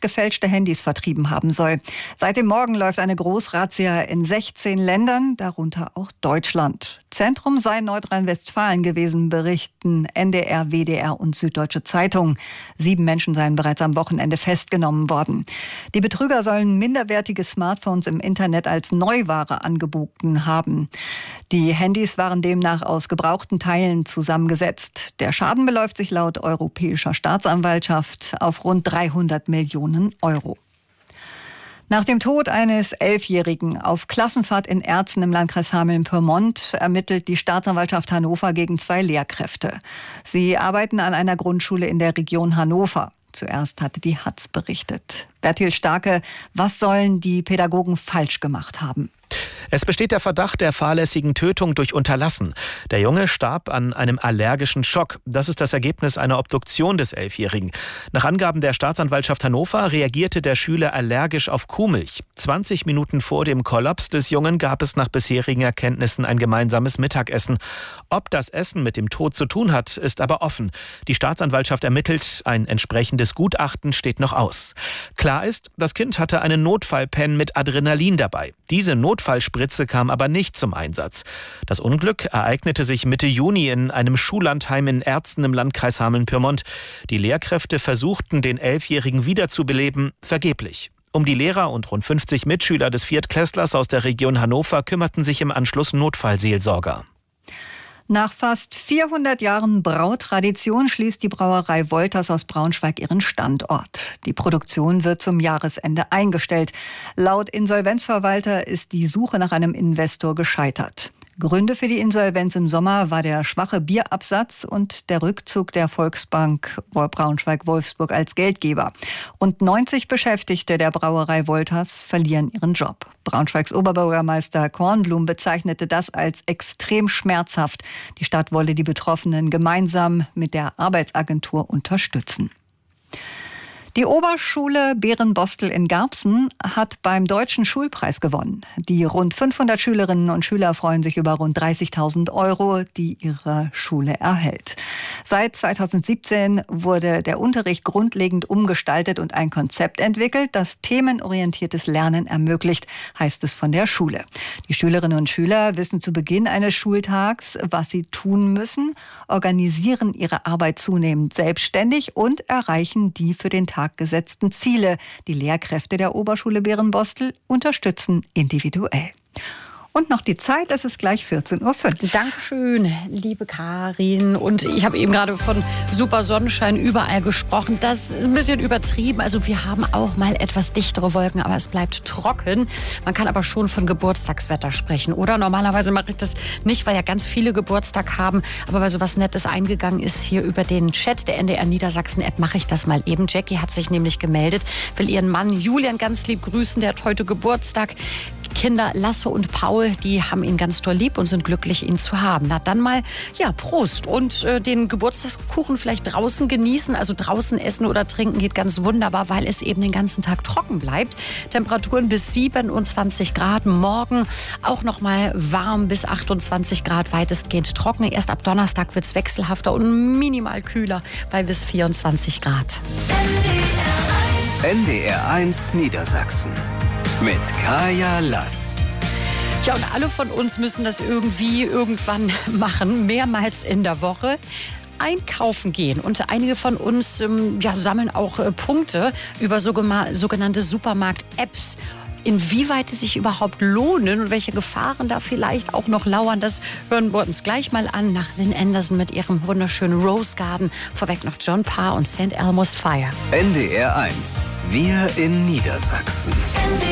gefälschte Handys vertrieben haben soll. Seit dem Morgen läuft eine Großrazzia in 16 Ländern, darunter auch Deutschland. Zentrum sei Nordrhein-Westfalen gewesen, berichten NDR, WDR und Süddeutsche Zeitung. 7 Menschen seien bereits am Wochenende festgenommen worden. Die Betrüger sollen minderwertige Smartphones im Internet als Neuware angeboten haben. Die Handys waren demnach aus gebrauchten Teilen zusammengesetzt. Der Schaden beläuft sich laut Europäischer Staatsanwaltschaft auf rund 300 Millionen Euro. Nach dem Tod eines 11-Jährigen auf Klassenfahrt in Erzen im Landkreis Hameln-Pyrmont ermittelt die Staatsanwaltschaft Hannover gegen 2 Lehrkräfte. Sie arbeiten an einer Grundschule in der Region Hannover. Zuerst hatte die Hatz berichtet. Bertil Starke, was sollen die Pädagogen falsch gemacht haben? Es besteht der Verdacht der fahrlässigen Tötung durch Unterlassen. Der Junge starb an einem allergischen Schock. Das ist das Ergebnis einer Obduktion des 11-Jährigen. Nach Angaben der Staatsanwaltschaft Hannover reagierte der Schüler allergisch auf Kuhmilch. 20 Minuten vor dem Kollaps des Jungen gab es nach bisherigen Erkenntnissen ein gemeinsames Mittagessen. Ob das Essen mit dem Tod zu tun hat, ist aber offen. Die Staatsanwaltschaft ermittelt, ein entsprechendes Gutachten steht noch aus. Klar ist, das Kind hatte eine Notfallpen mit Adrenalin dabei. Diese Notfallspritze kam aber nicht zum Einsatz. Das Unglück ereignete sich Mitte Juni in einem Schullandheim in Erzen im Landkreis Hameln-Pyrmont. Die Lehrkräfte versuchten, den 11-Jährigen wiederzubeleben, vergeblich. Um die Lehrer und rund 50 Mitschüler des Viertklässlers aus der Region Hannover kümmerten sich im Anschluss Notfallseelsorger. Nach fast 400 Jahren Brautradition schließt die Brauerei Wolters aus Braunschweig ihren Standort. Die Produktion wird zum Jahresende eingestellt. Laut Insolvenzverwalter ist die Suche nach einem Investor gescheitert. Gründe für die Insolvenz im Sommer war der schwache Bierabsatz und der Rückzug der Volksbank Braunschweig-Wolfsburg als Geldgeber. Rund 90 Beschäftigte der Brauerei Wolters verlieren ihren Job. Braunschweigs Oberbürgermeister Kornblum bezeichnete das als extrem schmerzhaft. Die Stadt wolle die Betroffenen gemeinsam mit der Arbeitsagentur unterstützen. Die Oberschule Bärenbostel in Garbsen hat beim Deutschen Schulpreis gewonnen. Die rund 500 Schülerinnen und Schüler freuen sich über rund 30.000 Euro, die ihre Schule erhält. Seit 2017 wurde der Unterricht grundlegend umgestaltet und ein Konzept entwickelt, das themenorientiertes Lernen ermöglicht, heißt es von der Schule. Die Schülerinnen und Schüler wissen zu Beginn eines Schultags, was sie tun müssen, organisieren ihre Arbeit zunehmend selbstständig und erreichen die für den Tag gesetzten Ziele. Die Lehrkräfte der Oberschule Bärenbostel unterstützen individuell. Und noch die Zeit, es ist gleich 14.05 Uhr. Dankeschön, liebe Karin. Und ich habe eben gerade von super Sonnenschein überall gesprochen. Das ist ein bisschen übertrieben. Also wir haben auch mal etwas dichtere Wolken, aber es bleibt trocken. Man kann aber schon von Geburtstagswetter sprechen, oder? Normalerweise mache ich das nicht, weil ja ganz viele Geburtstag haben. Aber weil so was Nettes eingegangen ist hier über den Chat der NDR Niedersachsen-App, mache ich das mal eben. Jackie hat sich nämlich gemeldet, will ihren Mann Julian ganz lieb grüßen. Der hat heute Geburtstag. Kinder Lasse und Paul, die haben ihn ganz toll lieb und sind glücklich, ihn zu haben. Na dann mal, ja, Prost und den Geburtstagskuchen vielleicht draußen genießen. Also draußen essen oder trinken geht ganz wunderbar, weil es eben den ganzen Tag trocken bleibt. Temperaturen bis 27 Grad. Morgen auch noch mal warm bis 28 Grad, weitestgehend trocken. Erst ab Donnerstag wird es wechselhafter und minimal kühler bei bis 24 Grad. NDR 1 Niedersachsen. Mit Kaya Lass. Ja, und alle von uns müssen das irgendwie irgendwann machen, mehrmals in der Woche. Einkaufen gehen. Und einige von uns sammeln auch Punkte über sogenannte Supermarkt-Apps. Inwieweit es sich überhaupt lohnen und welche Gefahren da vielleicht auch noch lauern, das hören wir uns gleich mal an nach Lynn Anderson mit ihrem wunderschönen Rose Garden. Vorweg noch John Parr und St. Elmo's Fire. NDR 1. Wir in Niedersachsen.